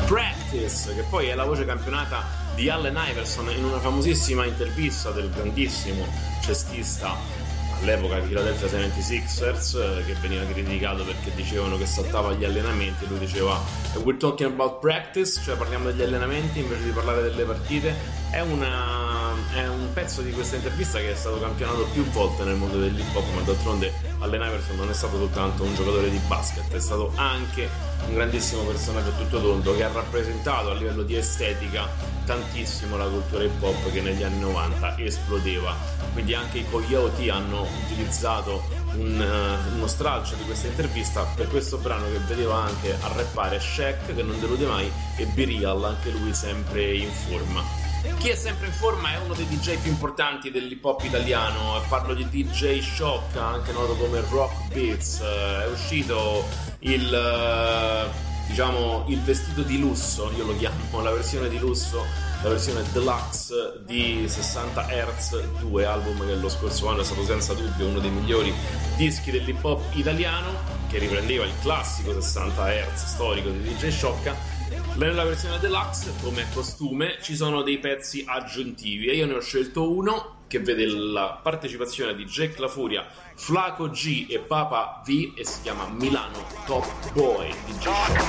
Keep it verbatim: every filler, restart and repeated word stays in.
Practice, che poi è la voce campionata di Allen Iverson in una famosissima intervista del grandissimo cestista all'epoca di Philadelphia seventy-sixers, che veniva criticato perché dicevano che saltava gli allenamenti. Lui diceva we're talking about practice, cioè parliamo degli allenamenti invece di parlare delle partite. È, una, è un pezzo di questa intervista che è stato campionato più volte nel mondo dell'hip hop, ma d'altronde Allen Iverson non è stato soltanto un giocatore di basket, è stato anche un grandissimo personaggio a tutto tondo che ha rappresentato a livello di estetica tantissimo la cultura hip hop che negli anni novanta esplodeva. Quindi anche i Coyote hanno utilizzato un, uh, uno stralcio di questa intervista per questo brano, che vedeva anche a rappare Shaq, che non delude mai, e B-Real, anche lui sempre in forma. Chi è sempre in forma è uno dei D J più importanti dell'hip hop italiano, parlo di D J Shock, anche noto come Rock Beats. È uscito il, diciamo, il vestito di lusso, io lo chiamo, la versione di lusso, la versione deluxe di sessanta hertz due, album che lo scorso anno è stato senza dubbio uno dei migliori dischi dell'hip hop italiano, che riprendeva il classico sessanta hertz storico di D J Shock. Nella versione deluxe, come costume, ci sono dei pezzi aggiuntivi e io ne ho scelto uno che vede la partecipazione di Jack La Furia, Flaco G e Papa V, e si chiama Milano Top Boy di D J Shock.